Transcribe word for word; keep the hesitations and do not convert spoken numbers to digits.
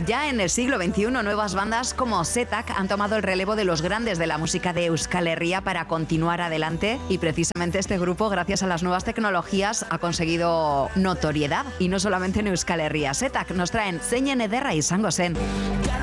Ya en el siglo veintiuno, nuevas bandas como Setak han tomado el relevo de los grandes de la música de Euskal Herria para continuar adelante, y precisamente este grupo, gracias a las nuevas tecnologías, ha conseguido notoriedad, y no solamente en Euskal Herria. Setak nos traen Zeinen ederra izango zen.